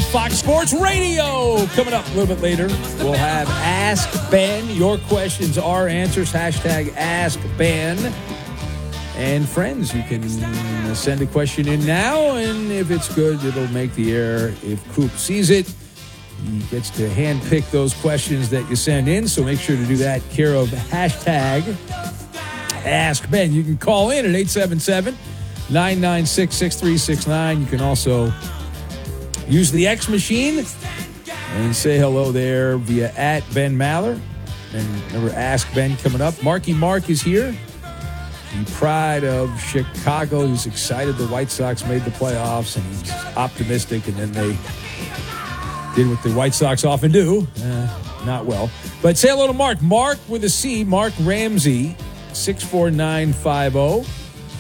Fox Sports Radio. Coming up a little bit later, we'll have Ask Ben. Your questions are answers. Hashtag Ask Ben. And friends, you can send a question in now, and if it's good, it'll make the air. If Coop sees it, he gets to handpick those questions that you send in, so make sure to do that. Care of hashtag Ask Ben. You can call in at 877-996-6369. You can also use the X machine and say hello there via @Ben Maller. And remember, Ask Ben coming up. Marky Mark is here. The pride of Chicago. He's excited the White Sox made the playoffs, and he's optimistic. And then they did what the White Sox often do. Not well. But say hello to Mark. Mark with a C. Mark Ramsey, 64950.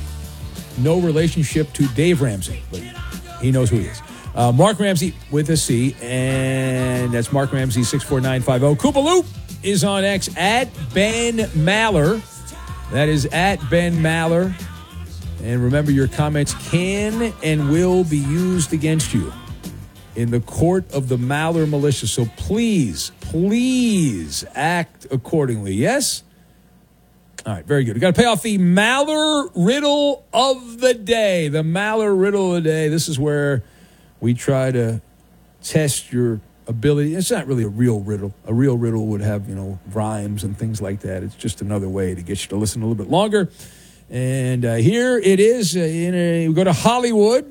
No relationship to Dave Ramsey, but he knows who he is. Mark Ramsey with a C, and that's Mark Ramsey, 64950. Koopa Loop is on X at Ben Maller. That is at Ben Maller. And remember, your comments can and will be used against you in the court of the Maller militia. So please act accordingly. Yes? All right, very good. We've got to pay off the Maller Riddle of the Day. The Maller Riddle of the Day. This is where we try to test your ability. It's not really a real riddle. A real riddle would have, rhymes and things like that. It's just another way to get you to listen a little bit longer. And here it is. We go to Hollywood.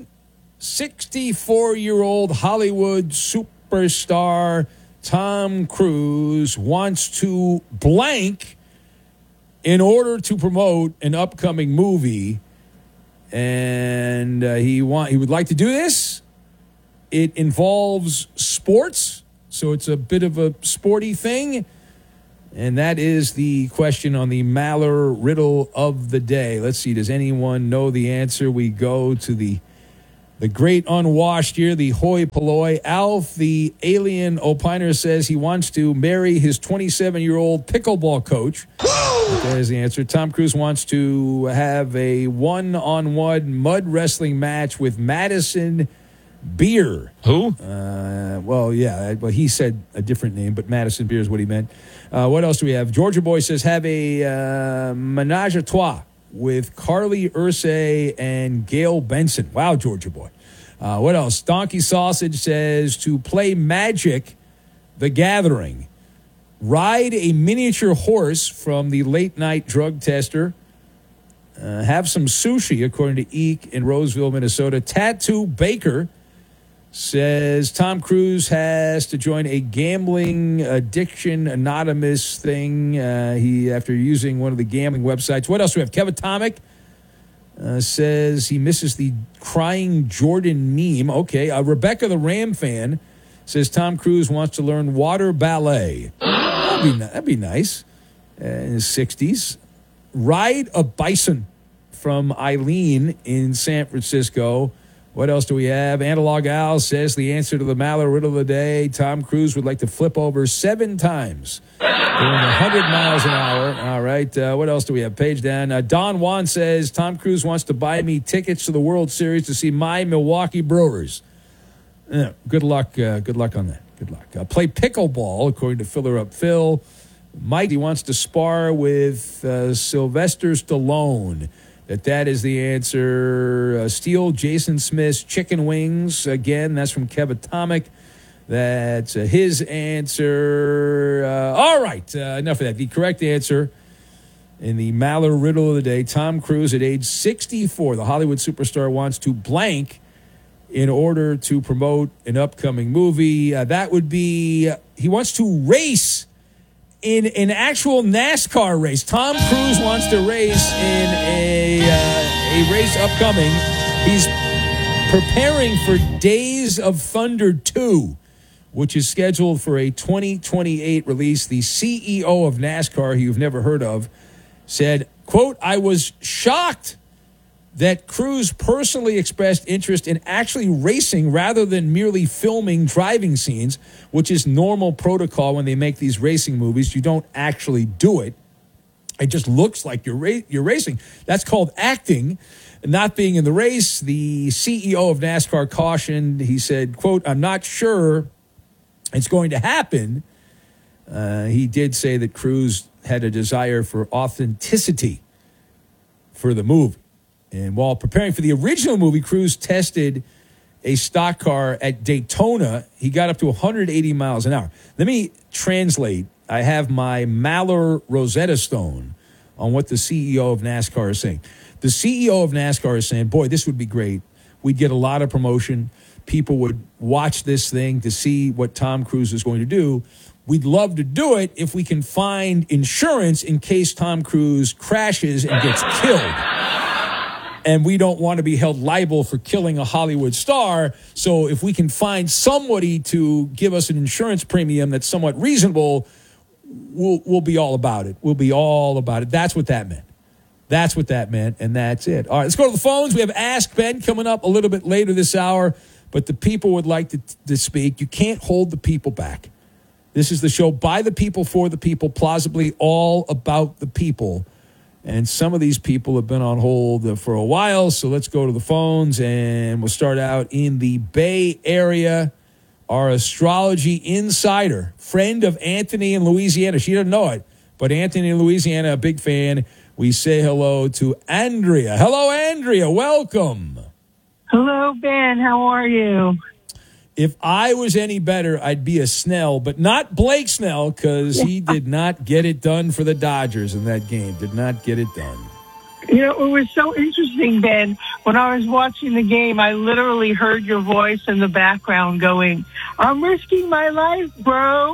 64-year-old Hollywood superstar Tom Cruise wants to blank in order to promote an upcoming movie. And he would like to do this. It involves sports, so it's a bit of a sporty thing. And that is the question on the Maller Riddle of the Day. Let's see, does anyone know the answer? We go to the great unwashed here, the hoi polloi. Alf, the alien opiner, says he wants to marry his 27-year-old pickleball coach. There's the answer. Tom Cruise wants to have a one-on-one mud wrestling match with Madison Beer. Who? Well, he said a different name, but Madison Beer is what he meant. What else do we have? Georgia Boy says have a menage a trois with Carly Ursay and Gail Benson. Wow, Georgia Boy. What else? Donkey Sausage says to play Magic the Gathering. Ride a miniature horse from the late night drug tester. Have some sushi, according to Eek in Roseville, Minnesota. Tattoo Baker says Tom Cruise has to join a gambling addiction anonymous thing. After using one of the gambling websites. What else do we have? Kevin Tomic says he misses the crying Jordan meme. Okay. Rebecca the Ram fan says Tom Cruise wants to learn water ballet. That'd be nice. In his 60s. Ride a bison from Eileen in San Francisco. What else do we have? Analog Al says the answer to the Maller Riddle of the Day. Tom Cruise would like to flip over 7 times doing 100 miles an hour. All right. What else do we have? Page down. Don Juan says Tom Cruise wants to buy me tickets to the World Series to see my Milwaukee Brewers. Good luck. Good luck on that. Good luck. Play pickleball, according to Filler Up Phil. Mike, he wants to spar with Sylvester Stallone. That is the answer. Steal Jason Smith's chicken wings. Again, that's from Kevin Tomic. That's his answer. All right, enough of that. The correct answer in the Maller Riddle of the Day, Tom Cruise at age 64, the Hollywood superstar wants to blank in order to promote an upcoming movie. That would be, he wants to race in an actual NASCAR race. Tom Cruise wants to race in a race upcoming. He's preparing for Days of Thunder 2, which is scheduled for a 2028 release. The CEO of NASCAR, who you've never heard of, said, quote, I was shocked that Cruise personally expressed interest in actually racing rather than merely filming driving scenes, which is normal protocol when they make these racing movies. You don't actually do it. It just looks like you're racing. That's called acting, not being in the race. The CEO of NASCAR cautioned. He said, quote, "I'm not sure it's going to happen." He did say that Cruz had a desire for authenticity for the movie. And while preparing for the original movie, Cruz tested a stock car at Daytona. He got up to 180 miles an hour. Let me translate. I have my Maller Rosetta Stone on what the CEO of NASCAR is saying. The CEO of NASCAR is saying, boy, this would be great. We'd get a lot of promotion. People would watch this thing to see what Tom Cruise is going to do. We'd love to do it if we can find insurance in case Tom Cruise crashes and gets killed. And we don't want to be held liable for killing a Hollywood star. So if we can find somebody to give us an insurance premium that's somewhat reasonable, we'll be all about it. We'll be all about it. That's what that meant. That's what that meant, and that's it. All right, let's go to the phones. We have Ask Ben coming up a little bit later this hour, but the people would like to speak. You can't hold the people back. This is the show by the people, for the people, plausibly all about the people. And some of these people have been on hold for a while, so let's go to the phones, and we'll start out in the Bay Area. Our astrology insider, friend of Anthony in Louisiana. She doesn't know it, but Anthony in Louisiana, a big fan. We say hello to Andrea. Hello, Andrea. Welcome. Hello, Ben. How are you? If I was any better, I'd be a Snell, but not Blake Snell, because he did not get it done for the Dodgers in that game. Did not get it done. You know, it was so interesting, Ben. When I was watching the game, I literally heard your voice in the background going, "I'm risking my life, bro."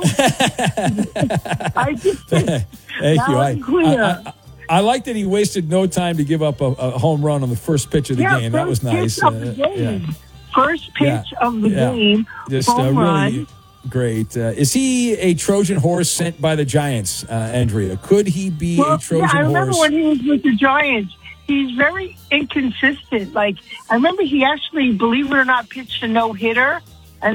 I just, Thank you. I like that he wasted no time to give up a home run on the first pitch of the game. That was nice. First pitch of the game, just home really run. Great. Is he a Trojan horse sent by the Giants, Andrea? Could he be a Trojan horse? I remember when he was with the Giants. He's very inconsistent. Like, I remember he actually, believe it or not, pitched a no-hitter.